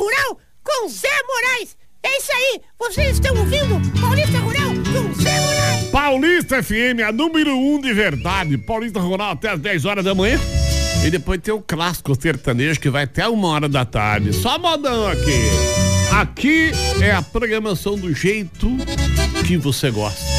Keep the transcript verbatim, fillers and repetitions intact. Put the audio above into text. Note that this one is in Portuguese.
Rural com Zé Moraes. É isso aí, vocês estão ouvindo Paulista Rural com Zé Moraes. Paulista F M, a número um de verdade. Paulista Rural até as dez horas da manhã. E depois tem o clássico sertanejo que vai até uma hora da tarde. Só modão aqui. Aqui é a programação do jeito que você gosta.